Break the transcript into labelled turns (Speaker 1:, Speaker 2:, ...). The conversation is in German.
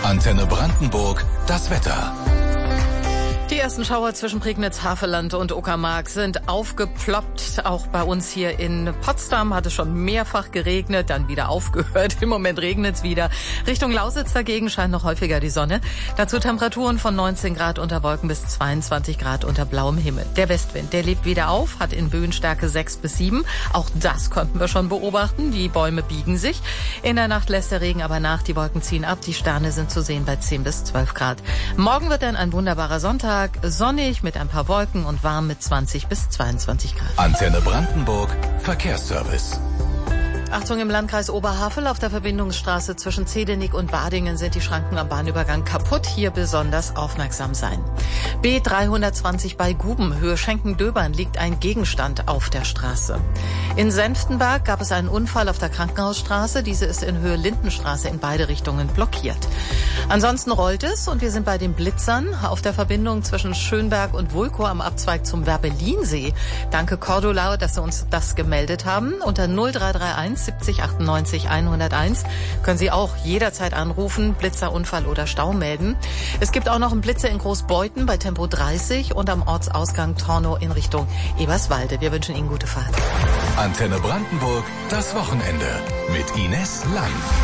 Speaker 1: Antenne Brandenburg, das Wetter.
Speaker 2: Die ersten Schauer zwischen Prignitz, Havelland und Uckermark sind aufgeploppt. Auch bei uns hier in Potsdam hat es schon mehrfach geregnet, dann wieder aufgehört. Im Moment regnet es wieder. Richtung Lausitz dagegen scheint noch häufiger die Sonne. Dazu Temperaturen von 19 Grad unter Wolken bis 22 Grad unter blauem Himmel. Der Westwind, der lebt wieder auf, hat in Böenstärke 6 bis 7. Auch das konnten wir schon beobachten. Die Bäume biegen sich. In der Nacht lässt der Regen aber nach. Die Wolken ziehen ab. Die Sterne sind zu sehen bei 10 bis 12 Grad. Morgen wird dann ein wunderbarer Sonntag. Sonnig mit ein paar Wolken und warm mit 20 bis 22 Grad.
Speaker 1: Antenne Brandenburg, Verkehrsservice.
Speaker 2: Achtung, im Landkreis Oberhavel auf der Verbindungsstraße zwischen Zedenik und Badingen sind die Schranken am Bahnübergang kaputt. Hier besonders aufmerksam sein. B320 bei Guben, Höhe Schenken-Döbern, liegt ein Gegenstand auf der Straße. In Senftenberg gab es einen Unfall auf der Krankenhausstraße. Diese ist in Höhe Lindenstraße in beide Richtungen blockiert. Ansonsten rollt es und wir sind bei den Blitzern auf der Verbindung zwischen Schönberg und Vulkow am Abzweig zum Werbellinsee. Danke Cordula, dass Sie uns das gemeldet haben. Unter 0331 70 98 101 können Sie auch jederzeit anrufen, Blitzerunfall oder Stau melden. Es gibt auch noch einen Blitzer in Großbeuthen bei Tempo 30 und am Ortsausgang Tornow in Richtung Eberswalde. Wir wünschen Ihnen gute Fahrt.
Speaker 1: Antenne Brandenburg, das Wochenende mit Ines Lang.